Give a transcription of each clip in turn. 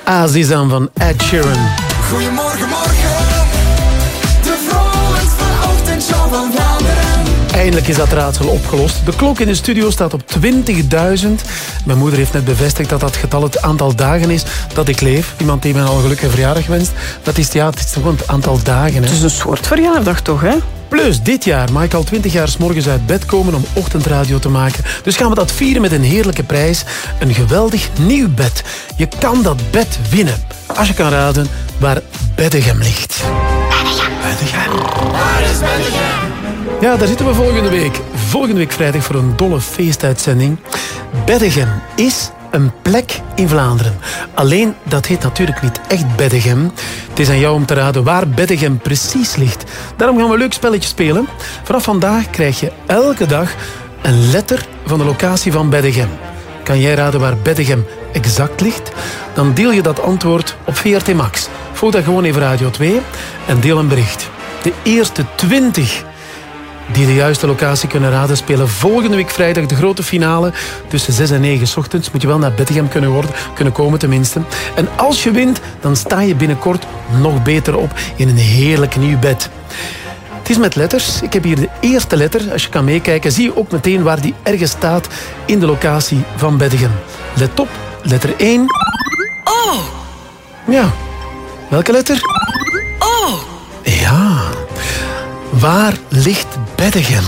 Azizan van Ed Sheeran. Goedemorgen, morgen. De vrolijkste ochtendshow van Vlaanderen. Eindelijk is dat raadsel opgelost. De klok in de studio staat op 20.000. Mijn moeder heeft net bevestigd dat dat getal het aantal dagen is dat ik leef. Iemand die mij al een gelukkige verjaardag wenst. Dat is, het is gewoon het aantal dagen. Hè. Het is een soort verjaardag toch, hè? Plus, dit jaar mag ik al 20 jaar 's morgens uit bed komen om ochtendradio te maken. Dus gaan we dat vieren met een heerlijke prijs. Een geweldig nieuw bed. Je kan dat bed winnen. Als je kan raden waar Beddegem ligt. Beddegem. Waar is Beddegem? Ja, daar zitten we volgende week. Volgende week vrijdag voor een dolle feestuitzending. Beddegem is een plek in Vlaanderen. Alleen, dat heet natuurlijk niet echt Beddegem. Het is aan jou om te raden waar Beddegem precies ligt. Daarom gaan we een leuk spelletje spelen. Vanaf vandaag krijg je elke dag een letter van de locatie van Beddegem. Kan jij raden waar Beddegem exact ligt? Dan deel je dat antwoord op VRT Max. Volg dat gewoon even Radio 2 en deel een bericht. De eerste 20 die de juiste locatie kunnen raden, spelen volgende week vrijdag de grote finale. Tussen 6 en 9 's ochtends moet je wel naar Beddegem kunnen komen tenminste. En als je wint, dan sta je binnenkort nog beter op in een heerlijk nieuw bed. Het is met letters. Ik heb hier de eerste letter. Als je kan meekijken, zie je ook meteen waar die ergens staat in de locatie van Beddegem. Let op, letter 1. Oh! Ja. Welke letter? Oh! Ja. Waar ligt Beddegem?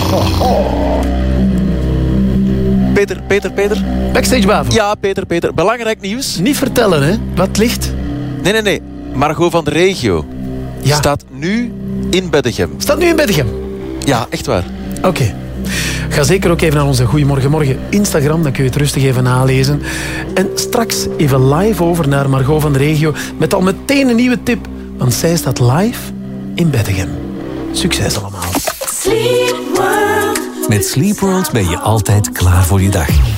Peter. Backstage Bavo. Ja, Peter. Belangrijk nieuws. Niet vertellen, hè. Wat ligt? Nee. Margot van de regio Ja. staat nu in Beddegem. Staat nu in Beddegem? Ja, echt waar. Oké. Ga zeker ook even naar onze Goedemorgen Instagram, dan kun je het rustig even nalezen. En straks even live over naar Margot van de regio met al meteen een nieuwe tip, want zij staat live in Beddegem. Succes allemaal. Met Sleep World ben je altijd klaar voor je dag.